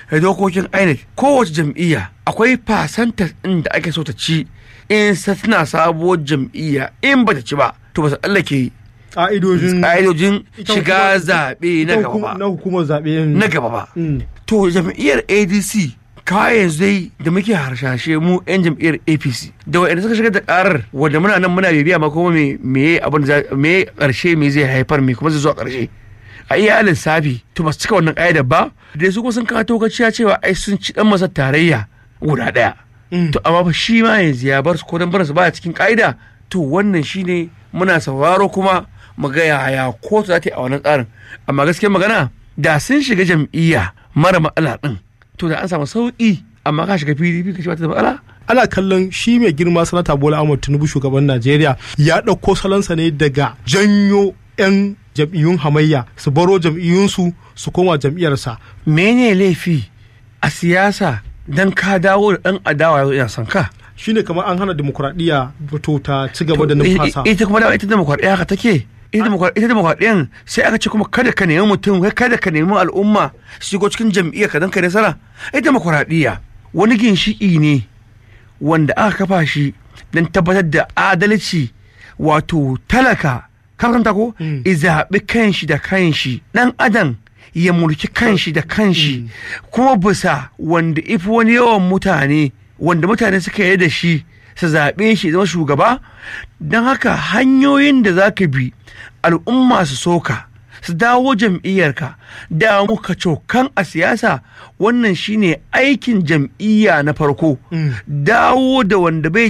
da dokokin INEC kowace jam'iyya akwai fasantar ɗin da ake so ta ci in tana sabuwar jam'iyya in ba ta ci ba to ba su tsallake ƙa'idojin shiga zaɓe na gaba ba. Na hukumar zaɓe na gaba ba. To jam'iyyar ADC kawai yanzu dai da muke harshashe mu 'yan jam'iyyar APC da wa'anda suka shigar da ƙarar wanda muna nan muna bibiya ma kuma me abin me ƙarshe me zai haifar me kuma zai zo a ƙarshe. A iya lissafi to ba su cika wannan ƙa'idar ba da su kuma sun kawo tokaciya cewa ai sun ci dan masa tarayya guda ɗaya. To amma fa shi ma yanzu ya bar su ko dan bar su baya cikin ƙa'ida to wannan shine muna sauraro kuma mu ga yaya kotu za ta yi a wannan tsarin amma gaskiyar magana da sun shiga jam'iyya mara matsala din to da an samu sauki amma ka shiga PDP ka ce wata matsala. Ana kallon shi mai girma sanata Bola Ahmed Tinubu shugaban Najeriya ya ɗauko salonsa ne daga janyo 'yan jam'iyyun hamayya su baro jam'iyyunsu su koma jam'iyyarsa. Mene laifi a siyasa dan ka dawo da ɗan adawa yana son ka? Shine kamar an hana demokuraɗiyya fito ta ci gaba da numfasa. Ita kuma da ita demokuraɗiyya haka take. Ita demokuraɗiyyan sai aka ce kuma kada ka nemi mutum kada ka nemi al'umma shigo cikin jam'iyyar ka don ka nasara. Ita demokuraɗiyya wani ginshiƙi ne wanda aka kafa shi don tabbatar da adalci wato talaka karanta ko zaɓi kanshi da kanshi ɗan adam ya mulki kanshi da kanshi kuma bisa wanda ifi wani yawan mutane wanda mutane suka yi da shi su zaɓe shi zama shugaba. Don haka hanyoyin da za ka bi al'umma su soka su dawo jam'iyyarka da muka cokan a siyasa wannan shine aikin jam'iyya na farko. Dawo da wanda bai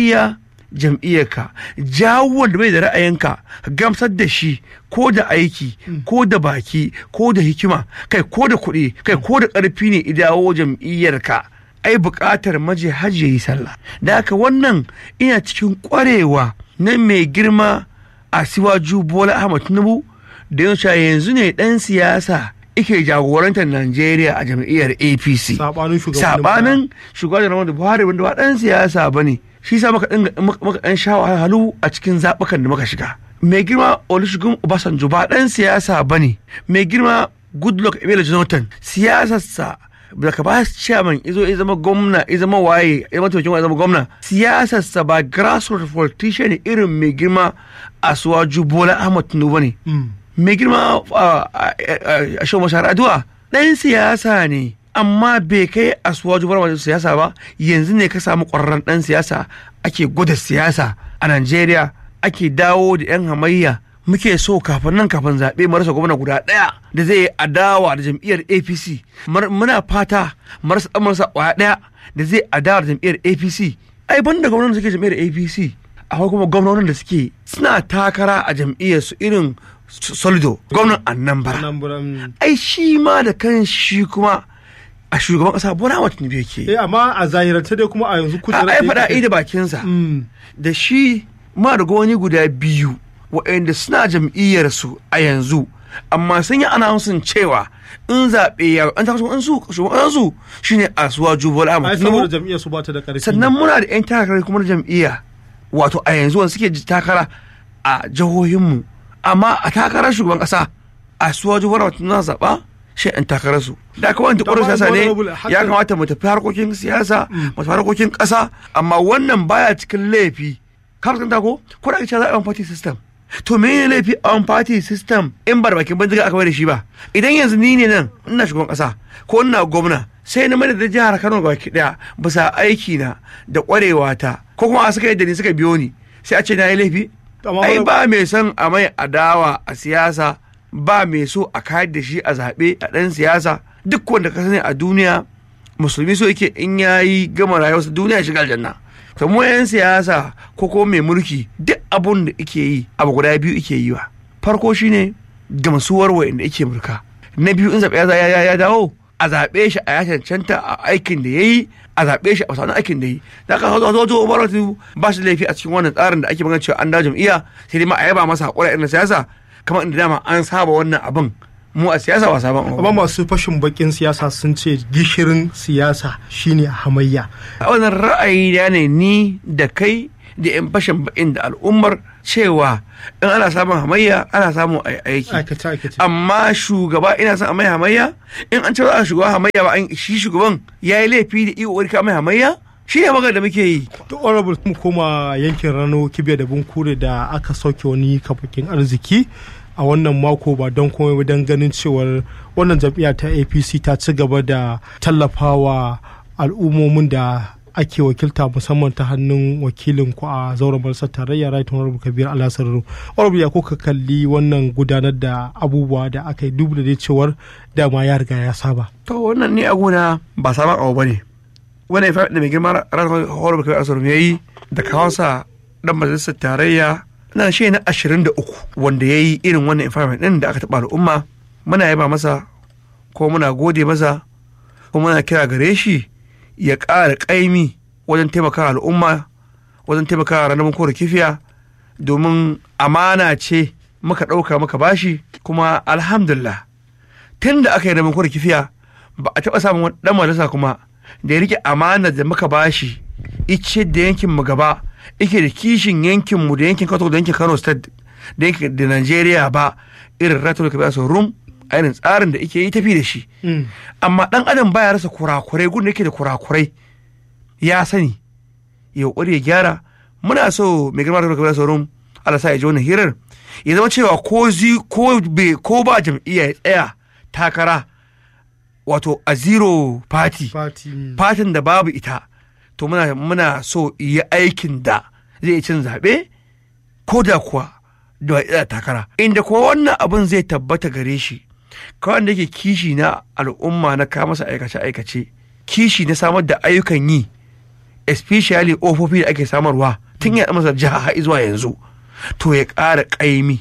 jam'iyyarka jawo wanda bai da ra'ayinka gamsar da shi ko da aiki ko da baki ko da hikima kai ko da kuɗi kai ko da ƙarfi ne idawo jam'iyyarka. Ai buƙatar maje hajji yi sallah da haka wannan ina cikin ƙwarewa na mai girma a Siwaju Bola Ahmed Tinubu da yanzu ne ɗan siyasa ike jagorantar Najeriya a jam'iyyar APC sabanin shugaban Muhammadu Buhari wanda ba ɗan siyasa bane shi sa muka ɗan sha wahalhalu a cikin zaɓukan da muka shiga. Mai girma Olusegun Obasanjo ba ɗan siyasa bane. Mai girma Goodluck Ebele Jonathan siyasarsa da ka ba chairman izo ya zama gwamna ya zama waye ya zama tokin ya zama gwamna siyasarsa ba grassroots politician irin mai girma Asiwaju Bola Ahmed Tinubu ne. Mai girma a Shehu Mashar Adua ɗan siyasa ne amma bai kai Asiwaju Bola Ahmed siyasa ba. Yanzu ne ka samu ƙwararren ɗan siyasa ake gwada siyasa a Najeriya ake dawo da 'yan hamayya. Muke so kafin zaɓe mu rasa gwamna guda ɗaya da zai adawa da jam'iyyar APC. Muna fata marasa ƙwaya ɗaya da zai adawa da jam'iyyar APC. Ai ban da gwamnonin da suke jam'iyyar APC akwai kuma gwamnonin da suke suna takara a jam'iyyar su irin Solido gwamnan Anambra. Ai shi ma da kan shi kuma a shugaban ƙasa Bola Ahmed Tinubu yake. Amma a zahirance dai kuma a yanzu kujerar. Ai faɗa da bakinsa. Da shi ma da gwamnoni guda biyu waɗanda suna jam'iyyarsu a yanzu amma sun yi anawunsun cewa in zaɓe ya an taɓa su shine Asiwaju Bola Ahmed Tinubu. Sannan muna da 'yan takarar kuma na jam'iyya wato a yanzu wanda suke takara a jihohinmu amma a takarar shugaban ƙasa Asiwaju Bola Ahmed Tinubu zaɓa shi 'yan takararsu. Da aka wani tukurin siyasa ne ya kamata mu tafi harkokin siyasa mu tafi harkokin ƙasa amma wannan baya cikin laifi. Kar ka ko da ake cewa za a yi party system. To me ne laifi on party system in ba da bakin bindiga aka bai da shi ba? Idan yanzu ni ne nan ina shugaban kasa ko ina gwamna sai na mai da jihar Kano baki daya bisa aiki na da kwarewa ta ko kuma a suka yadda ni suka biyo ni sai a ce na yi laifi? Ai ba mai son a mai adawa a siyasa ba mai so a kayar da shi a zaɓe a ɗan siyasa duk wanda ka sani a duniya musulmi so yake in yayi gama rayuwarsa duniya shiga aljanna. To mu 'yan siyasa ko mai mulki duk abun da ike yi abu guda biyu ike yi wa. Farko shine gamsuwar wa'inda ike mulka. Na biyu in zaɓe ya dawo a zaɓe shi a ya cancanta a aikin da ya yi a zaɓe shi a wasu aikin da ya yi. Da aka zo Obasanjo ba shi laifi a cikin wannan tsarin da ake magana cewa an dawo jam'iyya sai dai ma a yaba masa haƙura irin siyasa kamar inda dama an saba wannan abin. Mu a siyasa ba sabon amma masu fashin bakin siyasa sun ce gishirin siyasa shine hamayya. A wannan ra'ayi da ne ni da kai da yan fashin ba'in da al'ummar cewa in ana samun hamayya ana samun aiki. Amma shugaba ina son a mai hamayya, in an ce za a shugaba hamayya ba shi shugaban ya yi laifi da iya ka mai hamayya, shi ne magana da muke yi. To honorable mu koma yankin Rano, Kibiya da Bunkure da aka sauke wani kafakin arziki a wannan mako ba don komai ba don ganin cewar wannan jam'iyya ta APC ta ci gaba da tallafawa al'ummomin da ake wakilta musamman ta hannun wakilin ku a zauren majalisar tarayya Right Honorable Kabir Alasarru. Honorable ya kuka kalli wannan gudanar da abubuwa da aka yi dubu da dai cewar dama ya riga ya saba. To wannan ne a gona ba sabon abu ba ne. Wannan ya da mai girma Right Honorable Kabir Alasarru ya yi da kawansa dan majalisar tarayya na shi na 23 wanda ya yi irin wannan environment ɗin da aka taɓa al'umma. Muna yaba masa ko muna gode masa ko muna kira gare shi ya ƙara ƙaimi wajen taimaka al'umma, wajen taimaka ranar Bunkure Kifiya, domin amana ce muka ɗauka muka bashi. Kuma alhamdulillah tun da aka yi ranar Bunkure Kifiya ba a taɓa samun wani ɗan majalisa kuma da ya rike amana da muka bashi ice da yankin mu gaba, yake da kishin yankin mu da yankin Kano da yankin Kano State da yankin da Najeriya ba irin Rattle Kabir Rum a irin tsarin da yake yi tafi da shi. Amma dan adam baya rasa kurakurai, gun yake da kurakurai ya sani ya kokari ya gyara. Muna so mai girma Rattle Kabir Rum Allah sa ya ji wannan hirar ya zama cewa ko ba jam'iyya ya tsaya takara, wato a zero party fatin da babu ita, to muna so yi aikin da zai cin zaɓe ko da kuwa da ya takara, inda kuwa wannan abin zai tabbata gare shi kawai da yake kishi na al'umma na kawo masa aikace-aikace, kishi na samar da ayyukan yi, especially ofofi da ake samarwa tun ya masa jiha zuwa yanzu, to ya ƙara ƙaimi,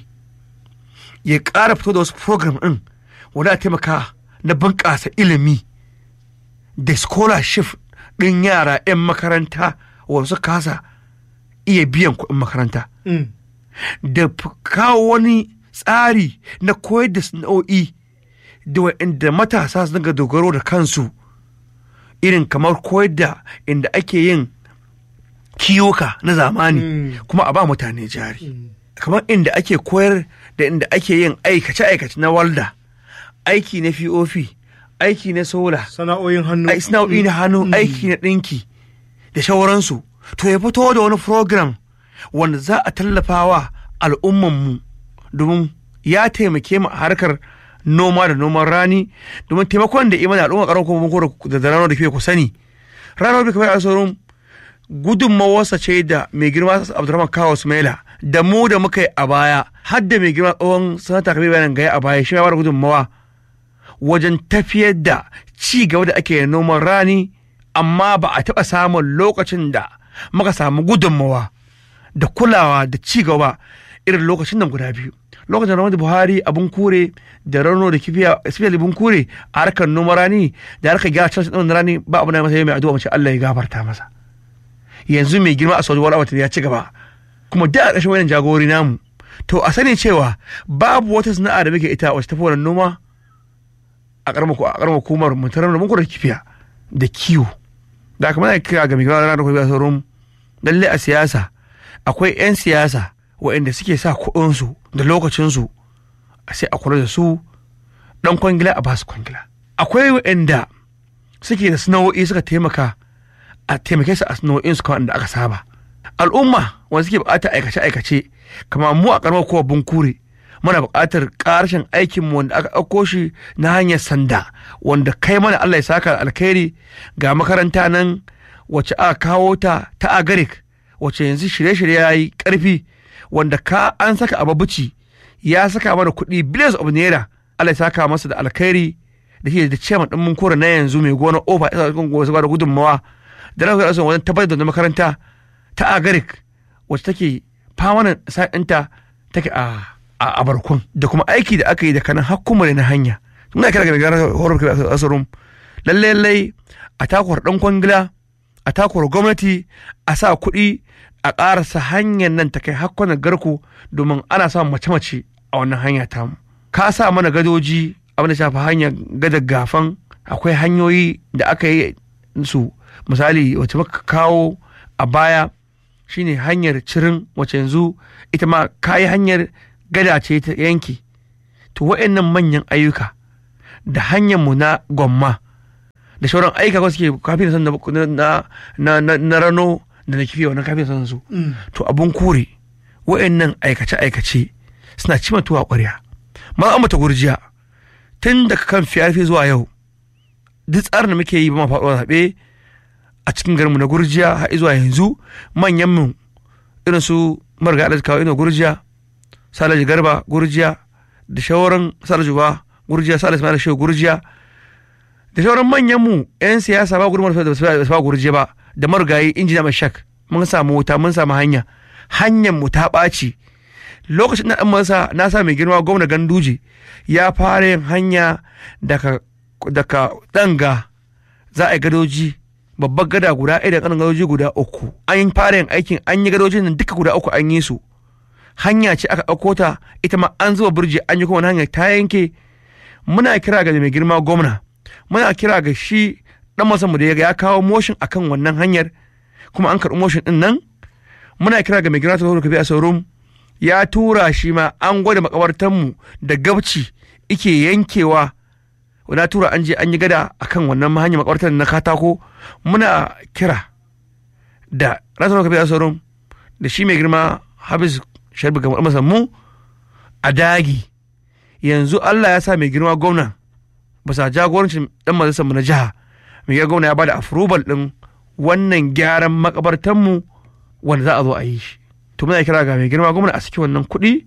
ya ƙara fito da wasu program ɗin wanda taimaka na bunƙasa ilimi da scholarship ɗin yara 'yan makaranta wasu kasa iya biyan kuɗin makaranta, da kawo wani tsari na koyar da sana'o'i da inda matasa su dinga dogaro da kansu, irin kamar koyar da inda ake yin kiwoka na zamani kuma a ba mutane jari, kamar inda ake koyar da inda ake yin aikace-aikace na walda, aiki na POP, aiki na sola, sana'o'in na hannu, aiki na ɗinki da shauransu. To ya fito da wani program wanda za a tallafawa al'ummanmu, domin ya taimake mu a harkar noma da noman rani, domin taimakon da imani al'umma karon kuma da ranar da ke ku sani ranar da kamar asorin gudunmawarsa ce da mai girma Abdurrahman Kawo Sumaila da mu da muka yi a baya, har da mai girma tsohon sanata Kabir bayanan gaya a baya, shi ma da gudunmawa wajen tafiyar da ci gaba da ake noman rani. Amma ba a taɓa samun lokacin da muka samu gudunmawa da kulawa da ci gaba irin lokacin nan guda biyu, lokacin da Buhari a Bunkure da Rano da Kifiya, especially Bunkure a harkar noman rani da harkar gyara cancan ɗin rani, ba abu na masa mai addu'a mace Allah ya gafarta masa. Yanzu mai girma a Saudi Wala ya ci gaba, kuma da a ƙarshen wayan jagori namu, to a sani cewa babu wata sana'a da muke ita wacce ta fi wannan noma a ƙaramar hukumar mu ta Rano da Bunkure da Kifiya da kiwo. Da aka mana kira ga mai girma Rano da Kifiya lalle a siyasa akwai 'yan siyasa waɗanda suke sa kuɗinsu da lokacinsu sai a kula da su, ɗan kwangila a basu kwangila. Akwai waɗanda suke da sana'o'i suka taimaka a taimake su a sana'o'insu kawai da aka saba. Al'umma wanda suke buƙatar aikace-aikace kamar mu a ƙaramar kowa Bunkure muna buƙatar ƙarshen aikinmu wanda aka ɗauko shi na hanyar sanda, wanda kai mana Allah ya saka alkhairi. Ga makaranta nan wacce aka kawo ta Agarik, wacce yanzu shirye-shirye ya yi ƙarfi, wanda an saka ababuci ya saka mana kuɗi billions of naira. Allah ya saka masa da alkhairi da shi da chairman ɗin Bunkure na yanzu mai gona ofa ya saka da gudunmawa da ranar da wajen tabbatar da makaranta ta Agarik wacce take famanin sa'inta take a barkun, da kuma aiki da aka yi da kanan hakkumar na hanya. Muna kira ga gara horar da asarum lallai a takwar ɗan kwangila, a takwar gwamnati, a sa kuɗi a ƙarasa hanyar nan ta kai hakkunan garku, domin ana samun mace-mace a wannan hanya tamu. Ka sa mana gadoji abin da shafa hanyar gadar gafan, akwai hanyoyi da aka yi su misali wacce muka kawo a baya shine hanyar cirin wacce yanzu ita ma kayi hanyar gada ce ta yanki. To wa'annan manyan ayyuka da hanyar mu na gwamma da sauran ayyuka wasu ke kafin san na rano da na kifi wannan kafin san su. To abun kure wa'annan aikace suna cima tuwa ƙwarya. Ma an mata gurjiya tun daga kan fiyafi zuwa yau duk tsarin da muke yi ba ma faɗuwa zaɓe a cikin garinmu na gurjiya har zuwa yanzu manyan mu irin su marga alhaji kawo ino gurjiya, salaji garba gurjiya da shawaran salaji ba gurjiya, salaji mai shehu gurjiya da shawaran manyan mu yan siyasa ba gurmar da ba gurjiya ba da margayi injina mai shak mun samu wuta mun samu hanyar mu ta ɓaci. Lokacin da masa na sa mai girma gwamna Ganduje ya fara yin hanya daga danga za a yi gadoji babbar gada guda ɗaya da ƙanan gadoji guda 3 an yi fara yin aikin an yi gadojin nan duka guda 3 an yi su. Hanya ce aka ɗauko ta ita ma an zuba burji an yi kuma wani hanya ta yanke. Muna kira ga mai girma gwamna, muna kira ga shi dan masanmu da ya kawo motion akan wannan hanyar kuma an karɓi motion ɗin nan. Muna kira ga mai girma ta kabi a saurum ya tura shi ma an gwada makabartanmu da gabci ike yankewa. Na tura an je an yi gada akan wannan hanyar makabartar na katako. Muna kira da ratar kabi a saurum da shi mai girma Hafiz Sharbi ga masanmu a dagi yanzu Allah ya sa mai girma gwamna bisa jagorancin dan majalisar mu na jiha mai girma gwamna ya bada approval din wannan gyaran makabartanmu wanda za a zo a yi shi. To muna kira ga mai girma gwamna a saki wannan kuɗi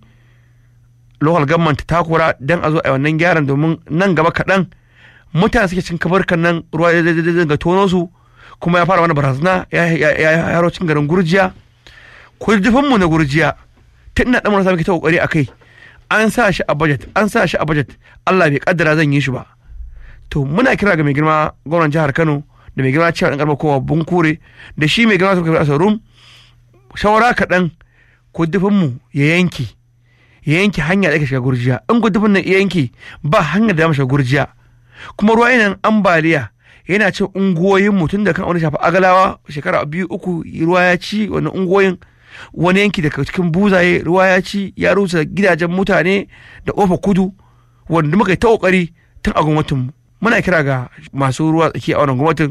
local government ta kura dan a zo a yi wannan gyaran domin nan gaba kaɗan mutane suke cin kabarkan nan ruwa ga tono su kuma ya fara wani barazana ya yaro cin garin gurjiya. Kudufin mu na gurjiya tun ina dan marasa muke ta kokari akai an sa shi a budget Allah bai kaddara zan yi shi ba. To muna kira ga mai girma gwamnan jihar Kano da mai girma cewa dan karba kowa Bunkure da shi mai girma suka fi rum shawara kaɗan kudufinmu ya yanki hanya da ake shiga gurjiya. In kudufin nan ya yanki ba hanyar da ya shiga gurjiya kuma ruwa yana ambaliya yana cin unguwoyinmu tun da kan wani shafa agalawa shekara 2-3 ruwa ya ci wannan unguwoyin. Wani yanki daga cikin buzaye ruwa ya ci ya rusa gidajen mutane da ƙofar kudu wanda muka yi ta ƙoƙari tun a gwamnatinmu. Muna kira ga masu ruwa tsaki a wannan gwamnatin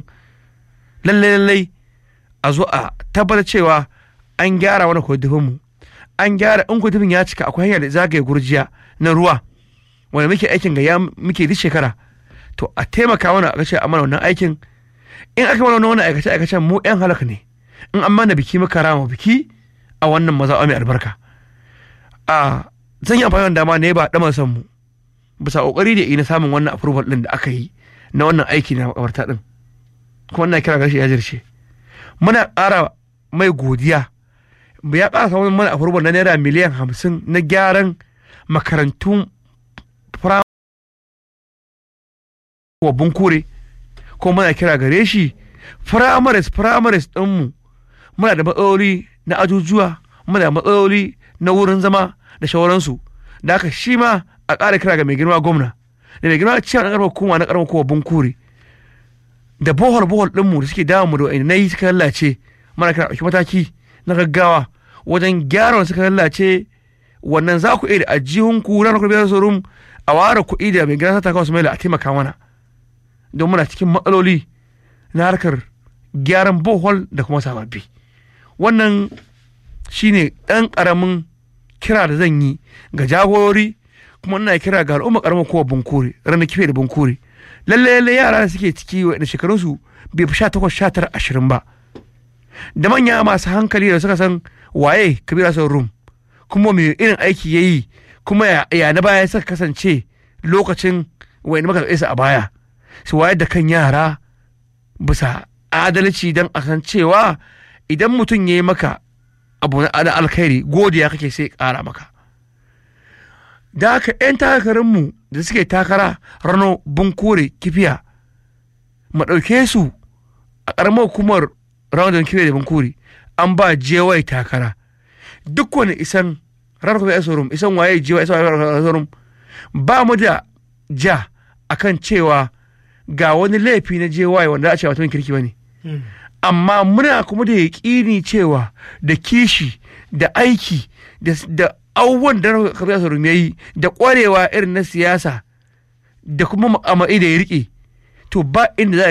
lallai a zo a tabbatar cewa an gyara wani kudufinmu, an gyara in kudufin ya cika akwai hanyar da zagaye gurjiya na ruwa wanda muke aikin ga muke duk shekara. To a taimaka mana a kace a mana wannan aikin. In aka mana wannan aikace mu yan halaka ne. In an mana biki muka rama biki a wannan mazaɓa mai albarka. Zan yi amfani da dama ne ba ɗaman san mu bisa ƙoƙari da ina samun wannan approval ɗin da aka yi na wannan aiki na makabarta ɗin. Kuma ina kira gashi ya jirce. Muna ƙara mai godiya. Ya ƙara samun mana approval na naira miliyan 50 na gyaran makarantun wa Bunkure. Kuma muna kira gare shi primaries ɗinmu muna da matsaloli na ajujuwa, muna da matsaloli na wurin zama da shawaransu. Da haka shi ma a ƙara kira ga mai girma gwamna da mai girma cewa na ƙarfa kowa Bunkure da bohol ɗinmu da suke damu da wa'ina na yi suka lallace. Mana kira ɗauki mataki na gaggawa wajen gyara wanda suka lallace. Wannan za ku iya da ajihunku ranar kurbe saurum a ware kuɗi da mai girma ta kawo su mai a taimaka mana don muna cikin matsaloli na harkar gyaran bohol da kuma sababbi. Wannan shine ɗan ƙaramin kira da zan yi ga jagorori kuma ina kira ga al'umma ƙaramar kowa Bunkure ranar kife da Bunkure. Lalle yara da suke ciki waɗanda shekarunsu bai fi 18, 19, 20 ba da manya masu hankali da suka san waye Kabiru Hassan Rum kuma mai irin aiki ya yi kuma ya na baya suka kasance lokacin wani maka isa a baya su wayar da kan yara bisa adalci don a san cewa idan mutum ya yi maka abu na alkhairi godiya kake sai ƙara maka. Da haka 'yan takarinmu da suke takara Rano Bunkure Kifiya mu ɗauke su a ƙaramar hukumar Rano Kifiya da Bunkure an ba jewai takara. Duk wani isan Rano Kifiya Sorum isan waye jewai isan waye Sorum ba mu da ja akan cewa ga wani laifi na jewai wanda a ce mutumin kirki bane. amma muna kuma da yaƙini cewa da kishi da aiki da abubuwan da Kabiru Asurum ya yi da ƙwarewa irin na siyasa da kuma makamai da ya riƙe, to ba inda za